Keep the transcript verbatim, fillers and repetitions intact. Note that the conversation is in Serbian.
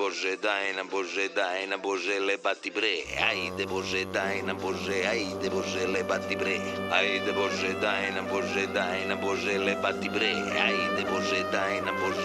Bože, daj nam Bože, daj nam Bože, lebati bre. Ajde Bože, daj nam Bože, ajde Bože, lebati bre. Ajde Bože, daj nam Bože, daj nam Bože, lebati bre. Ajde Bože, daj nam Bože.